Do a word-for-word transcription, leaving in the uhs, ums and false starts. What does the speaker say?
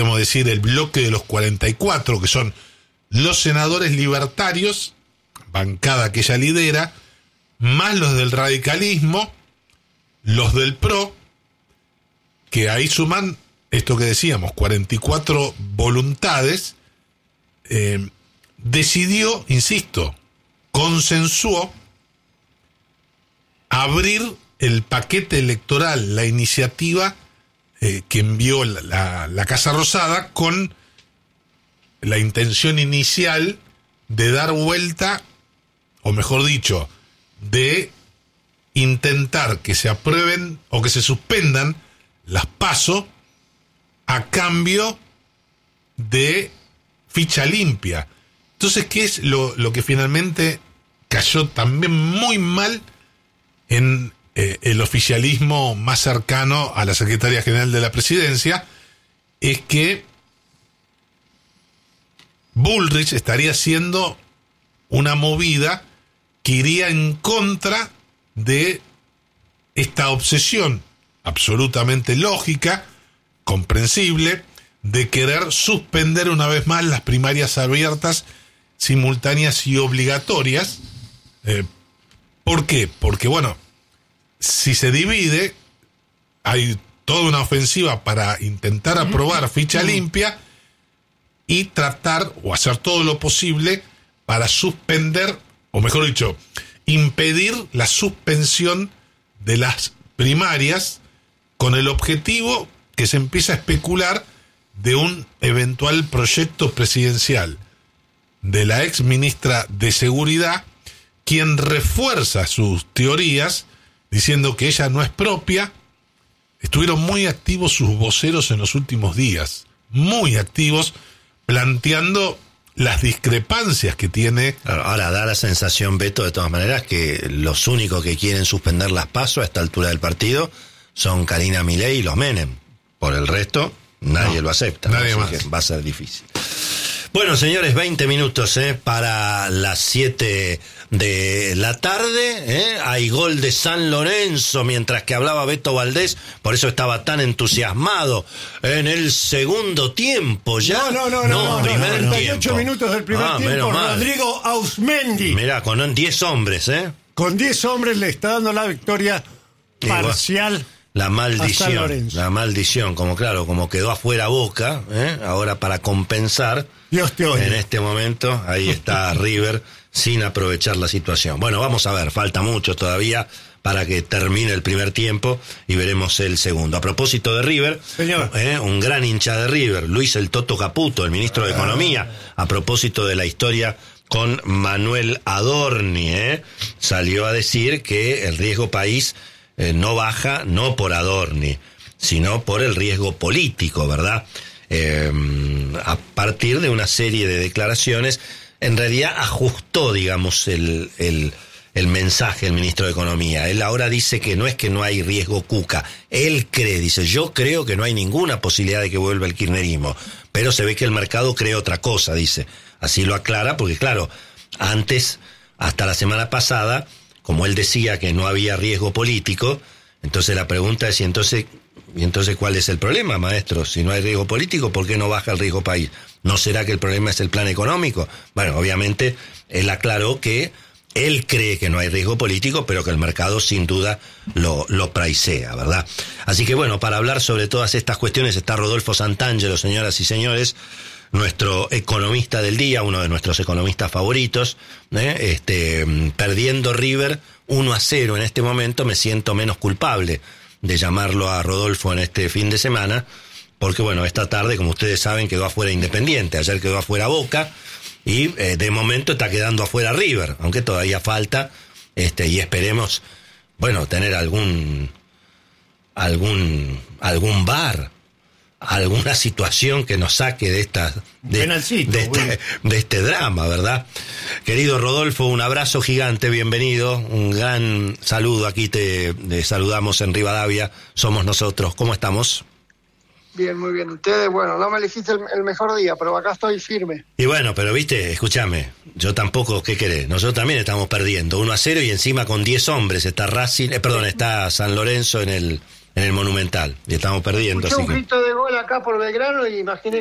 podemos decir, el bloque de los cuarenta y cuatro, que son los senadores libertarios, bancada que ella lidera, más los del radicalismo, los del P R O, que ahí suman esto que decíamos, cuarenta y cuatro voluntades, eh, decidió, insisto, consensuó abrir el paquete electoral, la iniciativa eh, que envió la, la, la Casa Rosada, con la intención inicial de dar vuelta, o mejor dicho, de intentar que se aprueben o que se suspendan las PASO a cambio de ficha limpia. Entonces, ¿qué es lo, lo que finalmente cayó también muy mal en eh, el oficialismo más cercano a la Secretaría General de la Presidencia? Es que Bullrich estaría haciendo una movida que iría en contra de esta obsesión absolutamente lógica, comprensible, de querer suspender una vez más las primarias abiertas, simultáneas y obligatorias. Eh, ¿Por qué? Porque, bueno, si se divide, hay toda una ofensiva para intentar aprobar ficha limpia y tratar o hacer todo lo posible para suspender, o mejor dicho, impedir la suspensión de las primarias, con el objetivo que se empieza a especular de un eventual proyecto presidencial de la ex ministra de Seguridad, quien refuerza sus teorías diciendo que ella no es propia. Estuvieron muy activos sus voceros en los últimos días, muy activos, planteando las discrepancias que tiene. Ahora da la sensación, Beto, de todas maneras, que los únicos que quieren suspender las PASO a esta altura del partido son Karina Milei y los Menem. Por el resto, nadie no, lo acepta. Nadie ¿no? más. Así que va a ser difícil. Bueno, señores, veinte minutos ¿eh? para las siete de la tarde. ¿eh? Hay gol de San Lorenzo, mientras que hablaba Beto Valdés, por eso estaba tan entusiasmado en el segundo tiempo ya. No, no, no, no, no, primer no, noventa y ocho tiempo. minutos del primer ah, tiempo, Rodrigo Ausmendi. Mirá, con diez hombres, ¿eh? Con diez hombres le está dando la victoria parcial. Igual. La maldición, la maldición, como claro, como quedó afuera Boca, ¿eh? ahora para compensar, Dios te oye. En este momento, ahí está River sin aprovechar la situación. Bueno, vamos a ver, falta mucho todavía para que termine el primer tiempo y veremos el segundo. A propósito de River, Señor. ¿eh? un gran hincha de River, Luis el Toto Caputo, el ministro de Economía, a propósito de la historia con Manuel Adorni, ¿eh? salió a decir que el riesgo país Eh, no baja, no por Adorni, sino por el riesgo político, ¿verdad? Eh, a partir de una serie de declaraciones, en realidad ajustó, digamos, el, el, el mensaje del ministro de Economía. Él ahora dice que no es que no hay riesgo Cuca, él cree, dice, yo creo que no hay ninguna posibilidad de que vuelva el kirchnerismo, pero se ve que el mercado cree otra cosa, dice. Así lo aclara, porque claro, antes, hasta la semana pasada, como él decía que no había riesgo político, entonces la pregunta es, ¿y entonces, ¿y entonces cuál es el problema, maestro? Si no hay riesgo político, ¿por qué no baja el riesgo país? ¿No será que el problema es el plan económico? Bueno, obviamente, él aclaró que él cree que no hay riesgo político, pero que el mercado sin duda lo, lo pricea, ¿verdad? Así que bueno, para hablar sobre todas estas cuestiones está Rodolfo Santangelo, señoras y señores, nuestro economista del día, uno de nuestros economistas favoritos, ¿eh? este, perdiendo River uno a cero en este momento, me siento menos culpable de llamarlo a Rodolfo en este fin de semana, porque bueno, esta tarde, como ustedes saben, quedó afuera Independiente, ayer quedó afuera Boca, y eh, de momento está quedando afuera River, aunque todavía falta, este, y esperemos, bueno, tener algún, algún, algún bar, alguna situación que nos saque de esta de, de, este, de este drama, ¿verdad? Querido Rodolfo, un abrazo gigante, bienvenido, un gran saludo, aquí te, te saludamos en Rivadavia, somos nosotros, ¿cómo estamos? Bien, muy bien, ustedes, bueno, no me elegiste el, el mejor día, pero acá estoy firme. Y bueno, pero viste, escúchame, yo tampoco, ¿qué querés? Nosotros también estamos perdiendo, uno a cero y encima con diez hombres, está Racing, eh, perdón, está San Lorenzo en el en el Monumental. Y estamos perdiendo. Escuché Así un que... grito de gol acá por Belgrano y imaginé